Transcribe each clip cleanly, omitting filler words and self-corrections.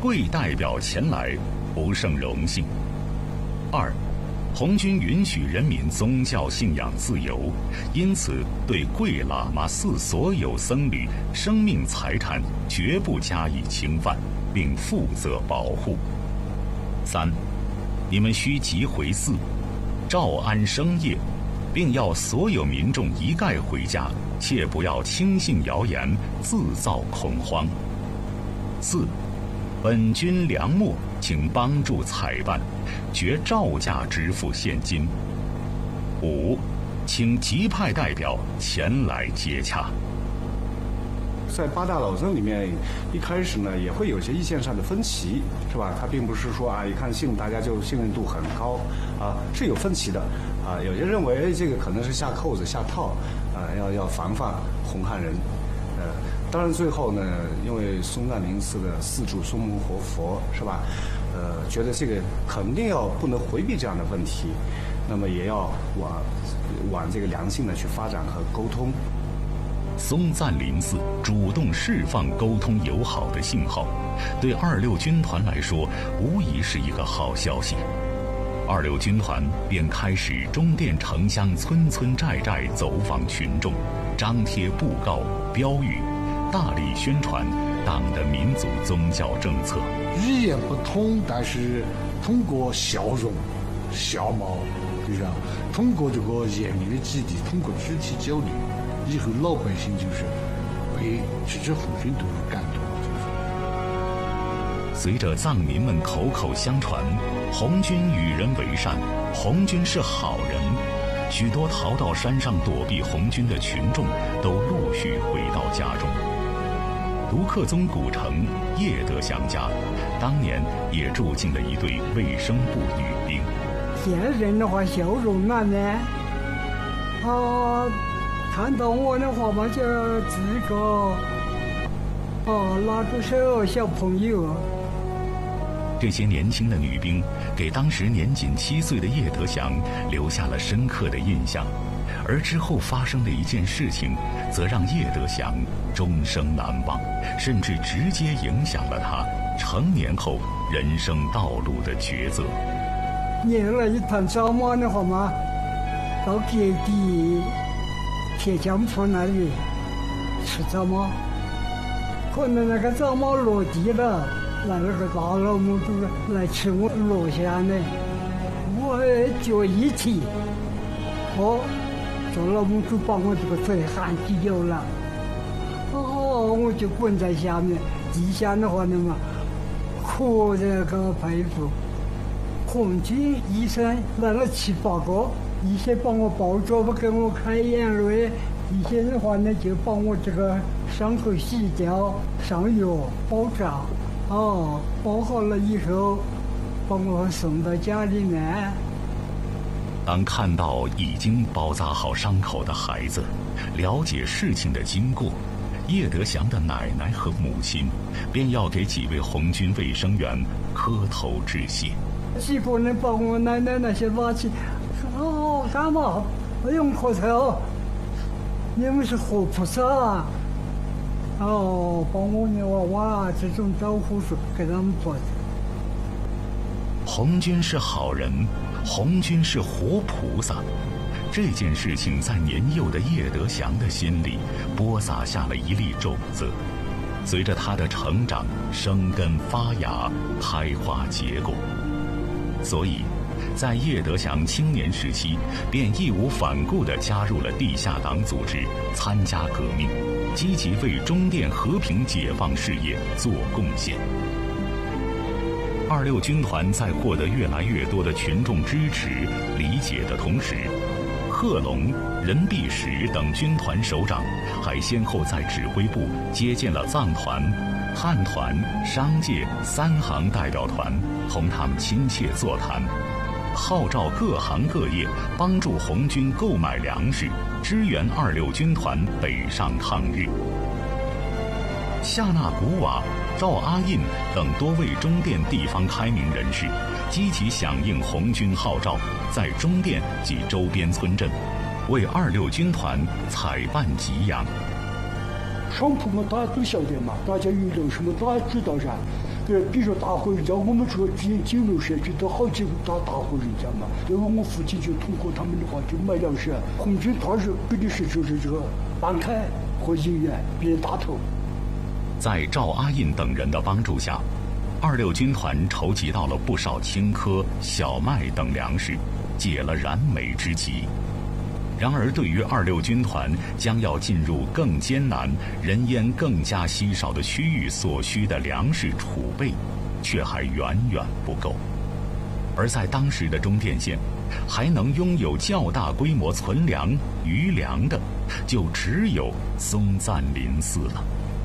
贵代表前来，不胜荣幸。二，红军允许人民宗教信仰自由，因此对贵喇嘛寺所有僧侣生命财产绝不加以侵犯，并负责保护。三，你们须即回寺，照安生业，并要所有民众一概回家，切不要轻信谣言，自造恐慌。四，本军粮秣，请帮助采办，绝照价支付现金。五，请急派代表前来接洽。 在八大老僧里面，一开始呢也会有些意见上的分歧，是吧？他并不是说一看信大家就信任度很高是有分歧的有些认为这个可能是下扣子下套要防范红汉人当然最后呢，因为松赞林寺的寺主松蒙活佛是吧？觉得这个肯定不能回避这样的问题，那么也要往这个良性的去发展和沟通。 松赞林寺主动释放沟通友好的信号，对26军团来说无疑是一个好消息。26军团便开始中甸城乡村村寨寨走访群众，张贴布告标语，大力宣传党的民族宗教政策。 语言不通，但是通过笑容笑貌，通过这个严厉的基地，通过肢体交流，以后老百姓就是被支持红军都是感动。 随着藏民们口口相传，红军与人为善，红军是好人，许多逃到山上躲避红军的群众都陆续回到家中。独克宗古城叶德祥家当年也住进了一对卫生部女兵。 现在人的话笑容满面，看到我的话嘛，就自个拉着手小朋友。 这些年轻的女兵给当时年仅7岁的叶德祥留下了深刻的印象，而之后发生的一件事情，则让叶德祥终生难忘，甚至直接影响了他成年后人生道路的抉择。 念了一趟早马的话嘛，到各地铁匠铺那里吃早马，可能那个早马落地了，那个大老母猪来吃我落下的，我脚一踢，这老母猪把我这个腿焊起有了，我就滚在下面，地下的话呢嘛，可这个佩服。红军医生来了7、8个，一些帮我抱着，不给我开眼泪；一些的话呢，就帮我这个伤口洗掉、上药、包扎，包好了以后，把我送到家里面。 当看到已经包扎好伤口的孩子，了解事情的经过，叶德祥的奶奶和母亲便要给几位红军卫生员磕头致谢。 几个人把我奶奶那些拿起，干嘛？不用磕头，你们是活菩萨帮我的娃娃这种招呼说给他们做的。 红军是好人，红军是活菩萨，这件事情在年幼的叶德祥的心里播撒下了一粒种子，随着他的成长生根发芽，开花结果。所以在叶德祥青年时期便义无反顾地加入了地下党组织，参加革命，积极为中甸和平解放事业做贡献。26军团在获得越来越多的群众支持理解的同时，贺龙、任弼时等军团首长还先后在指挥部接见了藏团、汉团、商界3行代表团，同他们亲切座谈，号召各行各业帮助红军购买粮食，支援26军团北上抗日。夏纳古瓦、赵阿印等多位中甸地方开明人士积极响应红军号召，在中甸及周边村镇为26军团采办给养。 商铺嘛，大家都晓得嘛，大家娱乐什么大家知道噻。 对，比如说大户人家，我们这个金楼社区都好几个大户人家嘛。然后我父亲就通过他们的话就买了些红军团是比利时就是这个班凯和银元变大头。 在赵阿印等人的帮助下，26军团筹集到了不少青稞、小麦等粮食，解了燃眉之急。然而，对于26军团将要进入更艰难、人烟更加稀少的区域所需的粮食储备，却还远远不够。而在当时的中甸县，还能拥有较大规模存粮、余粮的，就只有松赞林寺了。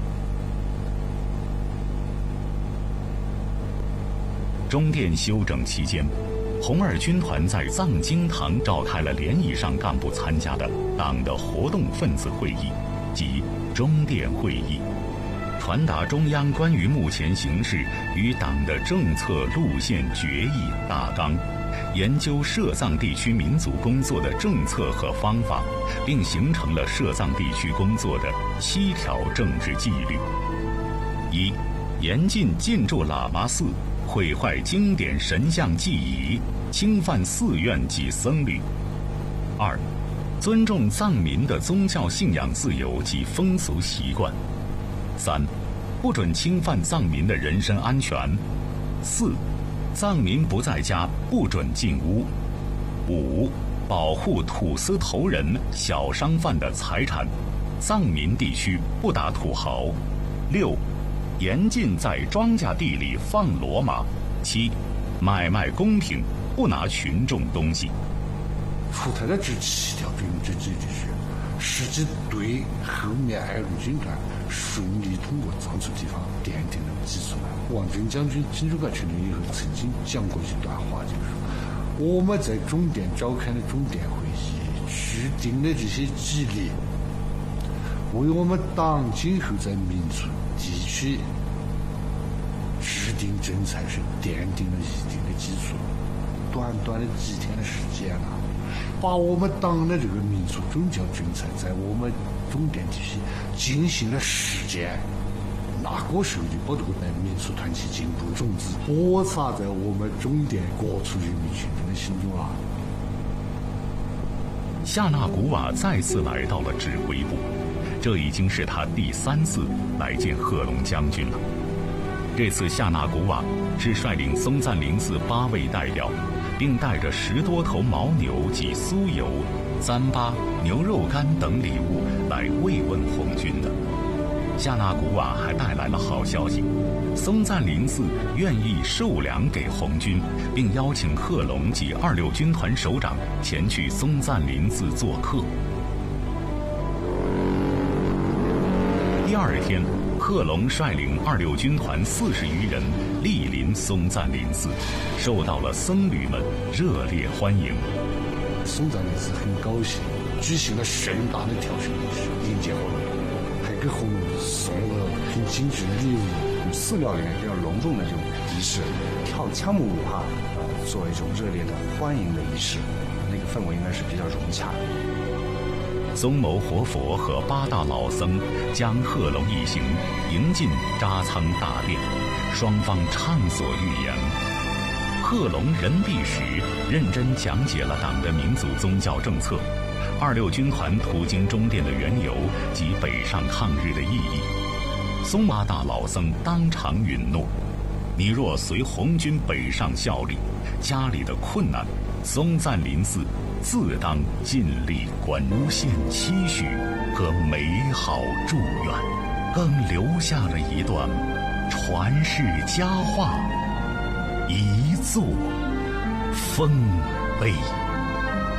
中甸休整期间，红二军团在藏经堂召开了联谊上干部参加的党的活动分子会议，即中甸会议，传达中央关于目前形势与党的政策路线决议大纲，研究涉藏地区民族工作的政策和方法，并形成了涉藏地区工作的7条政治纪律：一、严禁进驻喇嘛寺，毁坏经典神像祭仪，侵犯寺院及僧侣；二、尊重藏民的宗教信仰自由及风俗习惯；三、不准侵犯藏民的人身安全；四、藏民不在家不准进屋；五、保护土司头人、小商贩的财产，藏民地区不打土豪；六、严禁在庄稼地里放骡马；七、买卖公平，不拿群众东西。 出台的这7条政治纪律是，实际对后面26军团顺利通过藏族地方奠定了基础。王震将军进入革成立以后，曾经讲过一段话，就是我们在中甸召开的中甸会议，制定的这些纪律，为我们党今后在民族地区制定政策是奠定了一定的基础。短短的几天的时间啊，把我们党的这个民族宗教政策在我们中甸地区进行了实践，那个时候就把这个民族团结进步种子播撒在我们中甸各处人民群众的心中了。 夏纳古瓦再次来到了指挥部，这已经是他第3次来见贺龙将军了。这次夏纳古瓦是率领松赞林寺8位代表，并带着10多头牦牛及酥油、糌粑、牛肉干等礼物来慰问红军的。夏纳古瓦还带来了好消息，松赞林寺愿意授粮给红军，并邀请贺龙及26军团首长前去松赞林寺做客。第2天，贺龙率领26军团40余人莅临松赞林寺，受到了僧侣们热烈欢迎。 松赞林寺很高兴，举行了盛大的跳绳仪式迎接贺龙，还给贺龙送了很精致的礼物。 寺庙里面比较隆重的这种仪式，跳羌木舞哈，做一种热烈的欢迎的仪式，那个氛围应该是比较融洽。 宗牟活佛和8大老僧将贺龙一行迎进扎仓大殿，双方畅所欲言。贺龙人毕时认真讲解了党的民族宗教政策、26军团途经中甸的缘由及北上抗日的意义。松8大老僧当场允诺，你若随红军北上效力，家里的困难，松赞林寺自当尽力关无限期许和美好祝愿，更留下了一段传世佳话，一座丰碑。